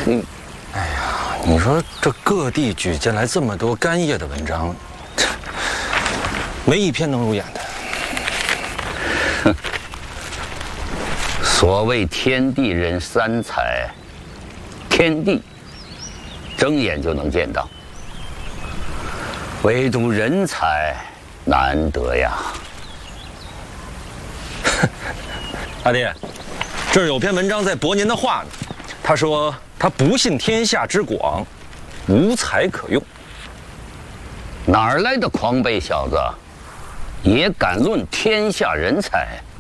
你说这各地举荐来这么多干叶的文章，没一篇能入眼的。 哼，所谓天地人三才，天地睁眼就能见到，唯独人才难得呀。 阿爹，这儿有篇文章在驳您的话呢。他说他不信天下之广，无才可用。 哪儿来的狂悖小子，也敢论天下人才？